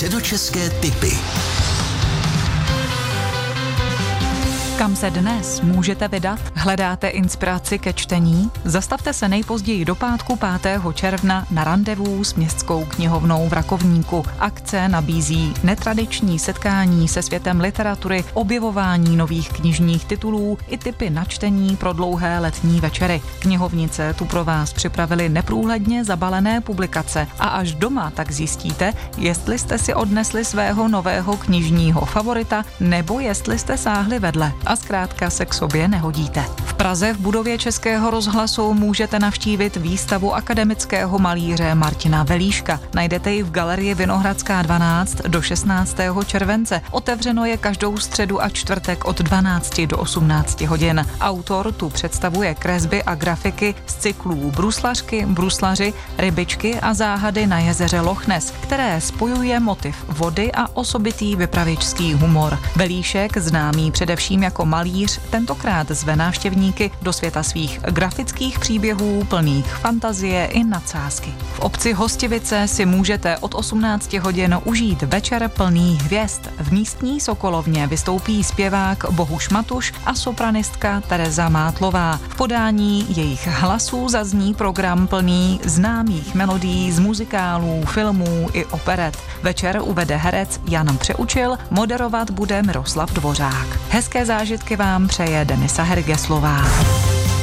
Středočeské tipy. Kam se dnes můžete vydat? Hledáte inspiraci ke čtení? Zastavte se nejpozději do pátku 5. června na randevu s Městskou knihovnou v Rakovníku. Akce nabízí netradiční setkání se světem literatury, objevování nových knižních titulů i tipy na čtení pro dlouhé letní večery. Knihovnice tu pro vás připravili neprůhledně zabalené publikace a až doma tak zjistíte, jestli jste si odnesli svého nového knižního favorita nebo jestli jste sáhli vedle a zkrátka se k sobě nehodíte. V Praze v budově Českého rozhlasu můžete navštívit výstavu akademického malíře Martina Velíška. Najdete ji v galerii Vinohradská 12 do 16. července. Otevřeno je každou středu a čtvrtek od 12 do 18 hodin. Autor tu představuje kresby a grafiky z cyklů Bruslařky, bruslaři, rybičky a záhady na jezeře Loch Ness, které spojuje motiv vody a osobitý vypravěčský humor. Velíšek, známý především jako malíř, tentokrát zve návštěvníky do světa svých grafických příběhů plných fantazie i nadsázky. V obci Hostivice si můžete od 18 hodin užít večer plný hvězd. V místní Sokolovně vystoupí zpěvák Bohuš Matuš a sopranistka Tereza Mátlová. V podání jejich hlasů zazní program plný známých melodií z muzikálů, filmů i operet. Večer uvede herec Jan Přeučil, moderovat bude Miroslav Dvořák. Hezké zážitky vám přeje Denisa Hergeslová.